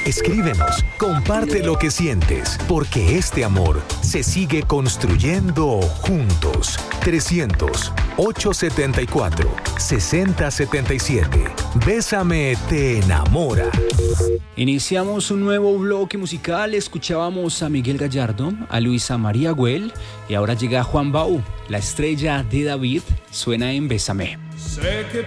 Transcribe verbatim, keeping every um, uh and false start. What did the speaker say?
Escríbenos, comparte lo que sientes, porque este amor se sigue construyendo juntos. trescientos, ochocientos setenta y cuatro, sesenta setenta y siete. Bésame te enamora. Iniciamos un nuevo bloque musical. Escuchábamos a Miguel Gallardo, a Luisa María Güell y ahora llega Juan Bau. La estrella de David suena en Bésame. Sé que